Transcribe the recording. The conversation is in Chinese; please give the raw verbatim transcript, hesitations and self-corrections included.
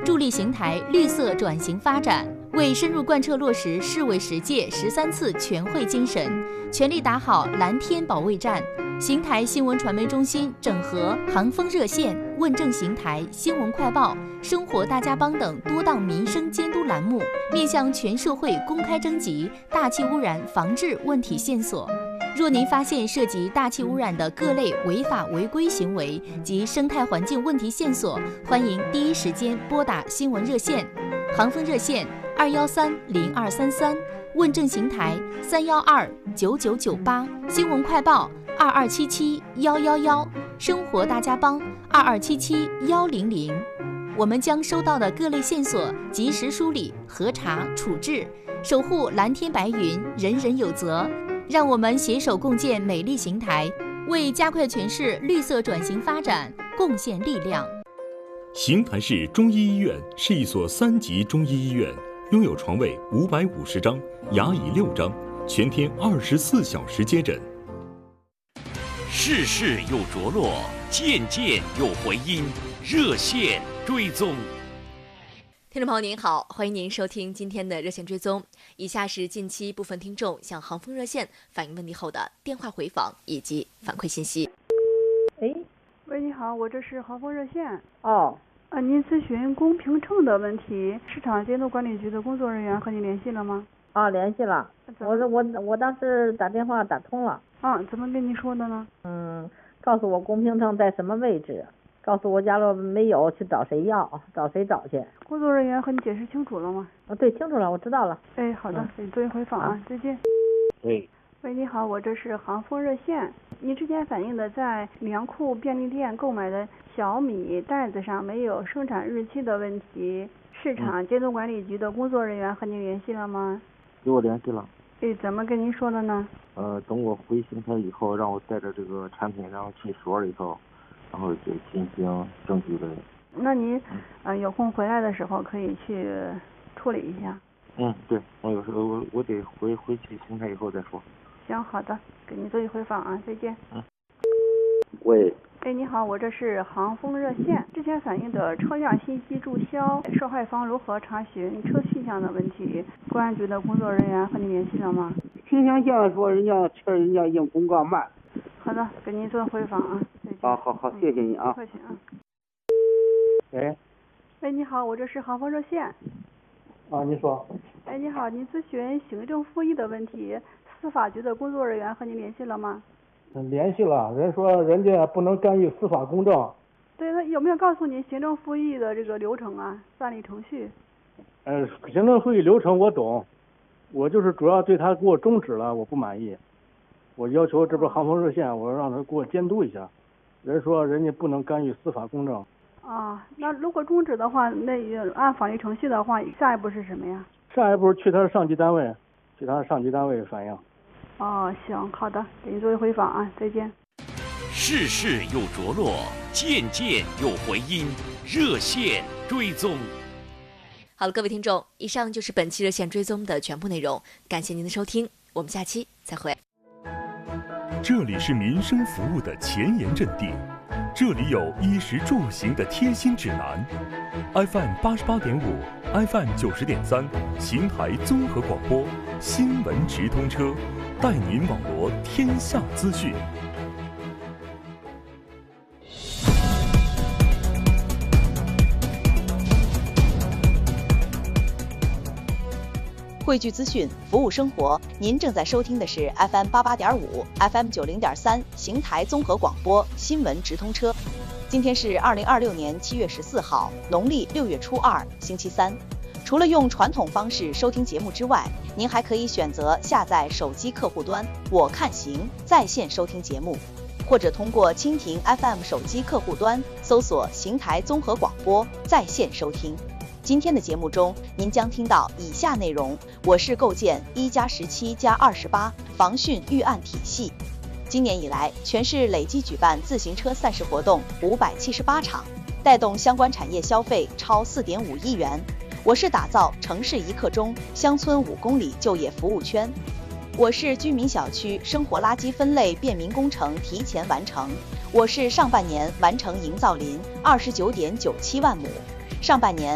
助力邢台绿色转型发展。为深入贯彻落实市委十届十三次全会精神，全力打好蓝天保卫战，邢台新闻传媒中心整合航风热线、问政邢台、新闻快报、生活大家帮等多档民生监督栏目，面向全社会公开征集大气污染防治问题线索。若您发现涉及大气污染的各类违法违规行为及生态环境问题线索，欢迎第一时间拨打新闻热线，航风热线二幺三零二三三，问政邢台三幺二九九九八，新闻快报二二七七幺幺幺，生活大家帮二二七七幺零零。我们将收到的各类线索及时梳理、核查、处置，守护蓝天白云，人人有责。让我们携手共建美丽邢台，为加快全市绿色转型发展贡献力量。 邢台市中医医院是一所三级中医医院，拥有床位五百五十张，牙椅六张，全天二十四小时接诊。 事事有着落，件件有回音，热线追踪。 听众朋友您好，欢迎您收听今天的热线追踪。以下是近期部分听众向航风热线反映问题后的电话回访以及反馈信息。 哎， 喂，你好，我这是航风热线。 哦， 啊，您咨询公平秤的问题，市场监督管理局的工作人员和你联系了吗？ 啊，联系了。我我我当时打电话打通了。 啊，怎么跟你说的呢？ 嗯，告诉我公平秤在什么位置。告诉我，假如没有，去找谁要，找谁找去。 工作人员和你解释清楚了吗？ 哦，对，清楚了，我知道了。 哎，好的，给你做一回访啊， 啊再见。 喂， 喂，你好，我这是航风热线。你之前反映的在粮库便利店购买的小米袋子上没有生产日期的问题，市场监督管理局的工作人员和你联系了吗？ 给我联系了。 哎，怎么跟您说的呢？ 呃，等我回邢台以后，让我带着这个产品，然后去所里头。然后就进行证据的。 那您呃有空回来的时候可以去处理一下。 嗯，对，我有时候我我得回回去邢台以后再说。 行，好的，给您做一回访啊，再见。 嗯。喂。 哎，你好，我这是航风热线。之前反映的车辆信息注销，受害方如何查询车去向的问题，公安局的工作人员和你联系了吗？ 听乡县说人家确实人家印公告慢。 好的，给您做回访啊。 好好好，谢谢你啊。 不客气啊。 喂。 喂，你好，我这是航风热线。 啊，你说。 哎，你好，您咨询行政复议的问题，司法局的工作人员和您联系了吗？ 嗯，联系了，人说人家不能干预司法公正。 对，他有没有告诉您行政复议的这个流程啊，办理程序？ 呃，行政复议流程我懂，我就是主要对他给我终止了，我不满意。我要求这边航风热线，我让他给我监督一下。人说人家不能干预司法公正。 啊，那如果终止的话，那按法律程序的话，下一步是什么呀？ 下一步去他的上级单位，去他的上级单位反映。 哦，行，好的，给您做一回访啊，再见。 事事有着落，件件有回音，热线追踪。 好了，各位听众，以上就是本期热线追踪的全部内容，感谢您的收听，我们下期再会。 这里是民生服务的前沿阵地，这里有衣食住行的贴心指南。F M 八十八点五 ，F M 九十点三，邢台综合广播，新闻直通车，带您网罗天下资讯。 汇聚资讯，服务生活。您正在收听的是 F M 八八点五、F M 九零点三邢台综合广播新闻直通车。今天是二零二六年七月十四号，农历六月初二，星期三。除了用传统方式收听节目之外，您还可以选择下载手机客户端“我看行”在线收听节目，或者通过蜻蜓 F M 手机客户端搜索邢台综合广播在线收听。今天的节目中，您将听到以下内容：我市构建一加十七加二十八防汛预案体系。今年以来，全市累计举办自行车赛事活动五百七十八场，带动相关产业消费超四点五亿元。我市打造城市一刻钟、乡村五公里就业服务圈。我市居民小区生活垃圾分类便民工程提前完成。我市上半年完成营造林二十九点九七万亩，上半年